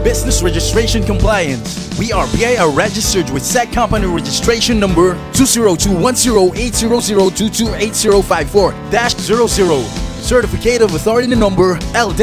Business registration compliance. We are BIR registered with SEC company registration number 2021080228054-00. Certificate of Authority number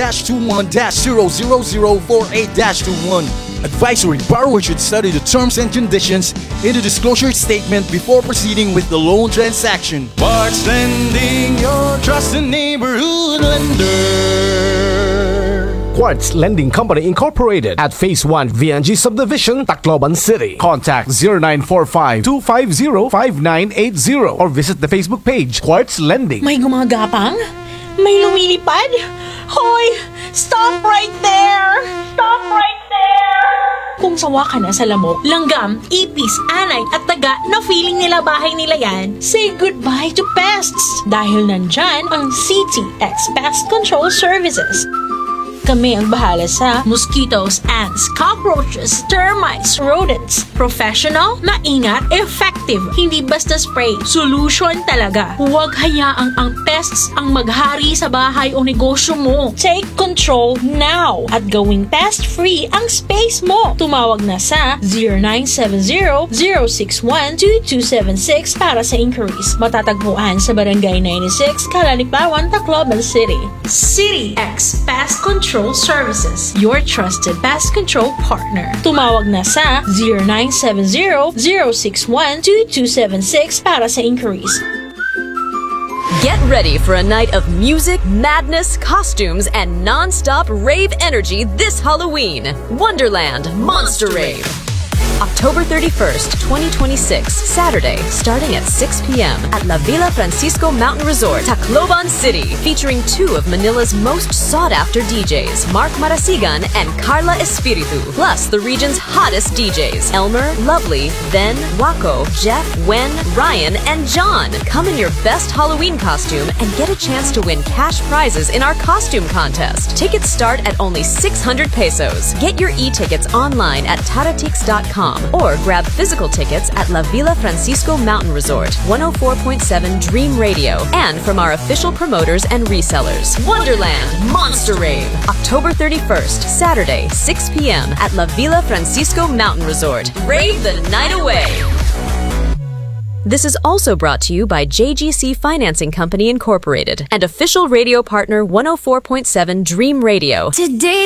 L-21-00048-21. Advisory: borrower should study the terms and conditions in the disclosure statement before proceeding with the loan transaction. Quartz Lending, your trusted neighborhood lender. Quartz Lending Company Incorporated at Phase 1 VNG Subdivision, Tacloban City. Contact 0945-250-5980 or visit the Facebook page Quartz Lending. May gumagapang? May lumilipad? Hoy! Stop right there! Stop right there! Kung sawa ka na sa lamok, langgam, ipis, anay at taga na feeling nila bahay nila yan, say goodbye to pests dahil nandyan ang CTX Pest Control Services. Kami ang bahala sa mosquitoes, ants, cockroaches, termites, rodents. Professional, maingat, effective. Hindi basta spray. Solution talaga. Huwag hayaang ang pests ang maghari sa bahay o negosyo mo. Take control now at gawing pest-free ang space mo. Tumawag na sa 0970-061-2276 para sa inquiries. Matatagpuan sa Barangay 96, Calanipawan, Tacloban City. City X Pest Control Services, your trusted pest control partner. Tumawag na sa 0970-061-2276 para sa inquiries. Get ready for a night of music, madness, costumes, and non-stop rave energy this Halloween. Wonderland Monster Rave. October 31st, 2026, Saturday, starting at 6 p.m. at La Villa Francisco Mountain Resort, Tacloban City, featuring two of Manila's most sought-after DJs, Mark Marasigan and Carla Espiritu, plus the region's hottest DJs, Elmer, Lovely, Ben, Waco, Jeff, Wen, Ryan, and John. Come in your best Halloween costume and get a chance to win cash prizes in our costume contest. Tickets start at only 600 pesos. Get your e-tickets online at taratix.com or grab physical tickets at La Villa Francisco Mountain Resort, 104.7 Dream Radio, and from our official promoters and resellers. Wonderland Monster Rave, October 31st, Saturday, 6 p.m. at La Villa Francisco Mountain Resort. Rave the night away! This is also brought to you by JGC Financing Company Incorporated and official radio partner 104.7 Dream Radio. Today